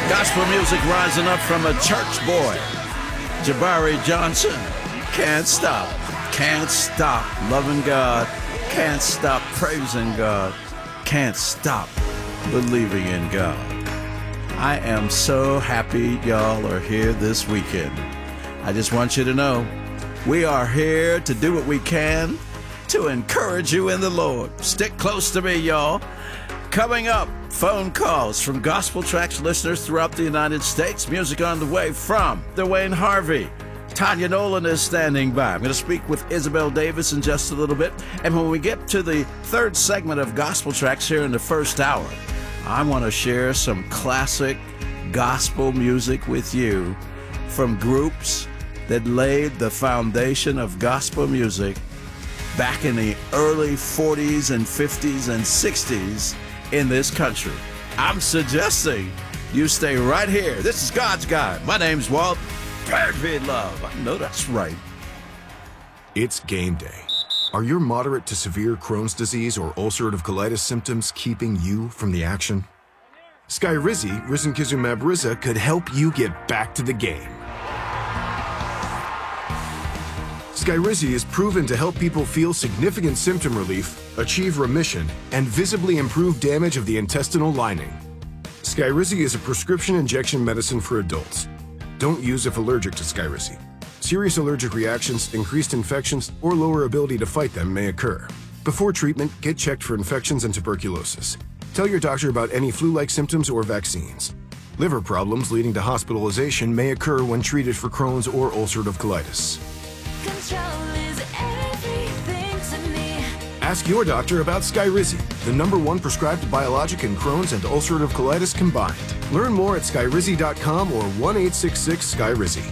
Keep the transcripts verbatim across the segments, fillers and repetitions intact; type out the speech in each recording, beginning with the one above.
Gospel music rising up from a church boy, Jabari Johnson. Can't stop, can't stop loving God, can't stop praising God, can't stop believing in God. I am so happy y'all are here this weekend. I just want you to know we are here to do what we can to encourage you in the Lord. Stick close to me, y'all. Coming up, phone calls from Gospel Tracks listeners throughout the United States. Music on the way from Dwayne Harvey. Tanya Nolan is standing by. I'm going to speak with Isabel Davis in just a little bit. And when we get to the third segment of Gospel Tracks here in the first hour, I want to share some classic gospel music with you from groups that laid the foundation of gospel music back in the early forties and fifties and sixties in this country. I'm suggesting you stay right here. This is God's Guy. My name's Walt Baby Love. I know that's right. It's game day. Are your moderate to severe Crohn's disease or ulcerative colitis symptoms keeping you from the action? Skyrizi, risankizumab Riza, could help you get back to the game. Skyrizi is proven to help people feel significant symptom relief, achieve remission, and visibly improve damage of the intestinal lining. Skyrizi is a prescription injection medicine for adults. Don't use if allergic to Skyrizi. Serious allergic reactions, increased infections, or lower ability to fight them may occur. Before treatment, get checked for infections and tuberculosis. Tell your doctor about any flu-like symptoms or vaccines. Liver problems leading to hospitalization may occur when treated for Crohn's or ulcerative colitis. Control is everything to me. Ask your doctor about Skyrizi, the number one prescribed biologic in Crohn's and ulcerative colitis combined. Learn more at skyrizi dot com or one eight six six Skyrizi.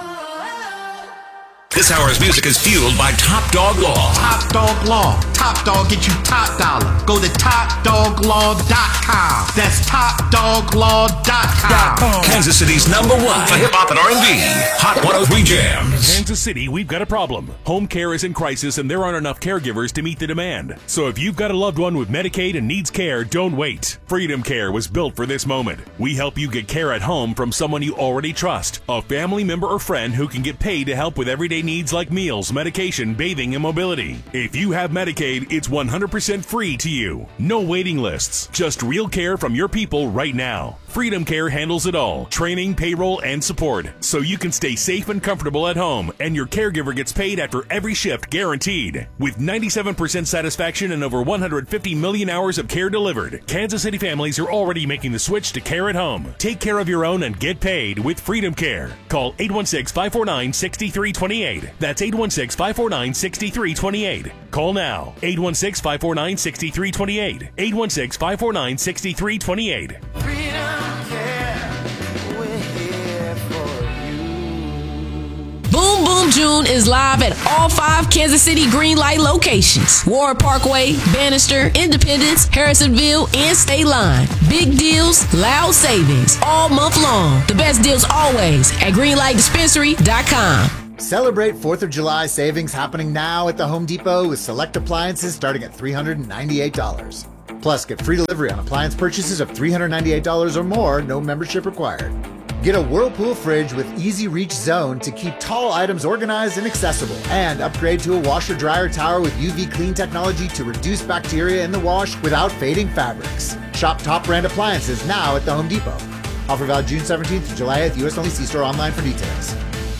This hour's music is fueled by Top Dog Law. Top Dog Law. Top Dog get you top dollar. Go to top dog law dot com. That's top dog law dot com. Kansas City's number one for hip hop and R and B. Hot one oh three Jams. Kansas City, we've got a problem. Home care is in crisis and there aren't enough caregivers to meet the demand. So if you've got a loved one with Medicaid and needs care, don't wait. Freedom Care was built for this moment. We help you get care at home from someone you already trust. A family member or friend who can get paid to help with everyday needs like meals, medication, bathing, and mobility. If you have Medicaid, it's one hundred percent free to you. No waiting lists, just real care from your people right now. Freedom Care handles it all, training, payroll, and support, so you can stay safe and comfortable at home, and your caregiver gets paid after every shift guaranteed. With ninety-seven percent satisfaction and over one hundred fifty million hours of care delivered, Kansas City families are already making the switch to care at home. Take care of your own and get paid with Freedom Care. Call eight one six, five four nine, six three two eight. That's eight one six, five four nine, six three two eight. Call now. eight one six, five four nine, six three two eight. eight one six, five four nine, six three two eight. Boom Boom June is live at all five Kansas City Greenlight locations. Ward Parkway, Bannister, Independence, Harrisonville, and State Line. Big deals, loud savings, all month long. The best deals always at greenlight dispensary dot com. Celebrate fourth of July savings happening now at the Home Depot with select appliances starting at three hundred ninety-eight dollars. Plus, get free delivery on appliance purchases of three hundred ninety-eight dollars or more, no membership required. Get a Whirlpool fridge with Easy Reach Zone to keep tall items organized and accessible. And upgrade to a washer-dryer tower with U V clean technology to reduce bacteria in the wash without fading fabrics. Shop top brand appliances now at the Home Depot. Offer valid June seventeenth to July eighth, U S only. See store online for details.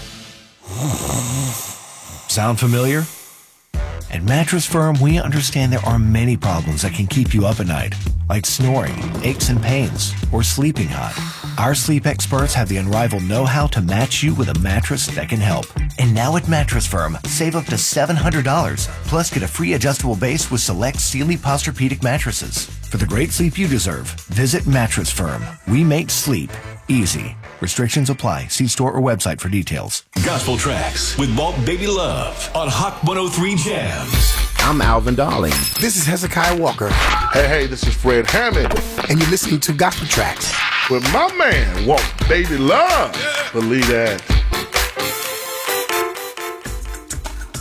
Sound familiar? At Mattress Firm, we understand there are many problems that can keep you up at night, like snoring, aches and pains, or sleeping hot. Our sleep experts have the unrivaled know-how to match you with a mattress that can help. And now at Mattress Firm, save up to seven hundred dollars, plus get a free adjustable base with select Sealy Posturepedic mattresses. For the great sleep you deserve, visit Mattress Firm. We make sleep easy. Restrictions apply. See store or website for details. Gospel Tracks with Walt Baby Love on Hot one oh three Jams. I'm Alvin Darling. This is Hezekiah Walker. Hey, hey, this is Fred Hammond. And you're listening to Gospel Tracks with my man, Walt Baby Love. Yeah. Believe that.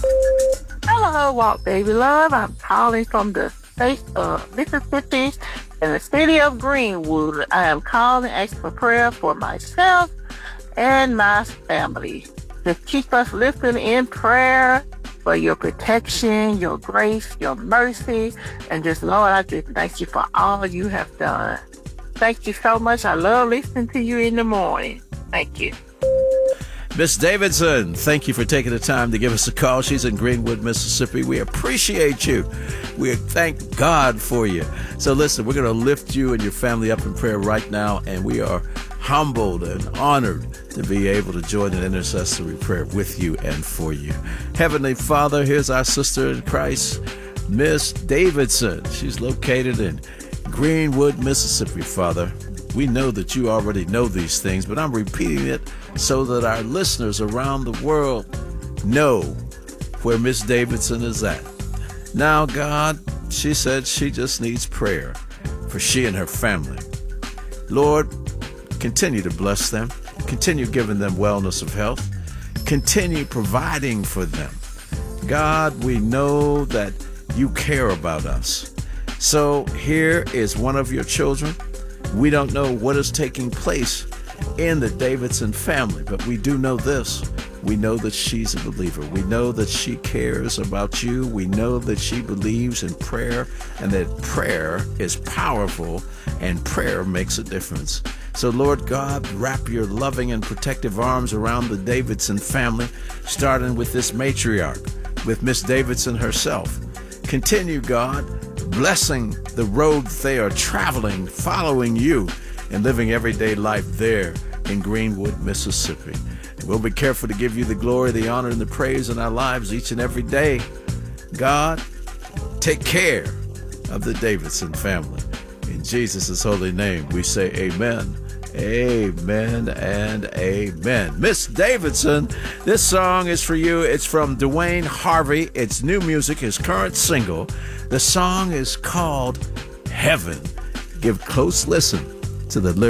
Hello, Walt Baby Love. I'm calling from the state of Mississippi. in the city of Greenwood. I am calling and asking for prayer for myself and my family. Just keep us lifted in prayer for your protection, your grace, your mercy, and just, Lord, I just thank you for all you have done. Thank you so much. I love listening to you in the morning. Thank you. Miss Davidson, thank you for taking the time to give us a call. She's in Greenwood, Mississippi. We appreciate you. We thank God for you. So listen, we're going to lift you and your family up in prayer right now, and we are humbled and honored to be able to join in intercessory prayer with you and for you. Heavenly Father, here's our sister in Christ, Miss Davidson. She's located in Greenwood, Mississippi, Father. We know that you already know these things, but I'm repeating it so that our listeners around the world know where Miss Davidson is at. Now, God, she said she just needs prayer for she and her family. Lord, continue to bless them. Continue giving them wellness of health. Continue providing for them. God, we know that you care about us. So here is one of your children. We don't know what is taking place in the Davidson family, but we do know this. We know that she's a believer. We know that she cares about you. We know that she believes in prayer and that prayer is powerful and prayer makes a difference. So, Lord God, wrap your loving and protective arms around the Davidson family, starting with this matriarch, with Miss Davidson herself. Continue, God, blessing the road they are traveling, following you, and living everyday life there in Greenwood, Mississippi. And we'll be careful to give you the glory, the honor, and the praise in our lives each and every day. God, take care of the Davidson family. In Jesus' holy name, we say amen, amen, and amen. Miss Davidson, this song is for you. It's from Dwayne Harvey. It's new music, his current single. The song is called Heaven. Give close listen to the lyrics.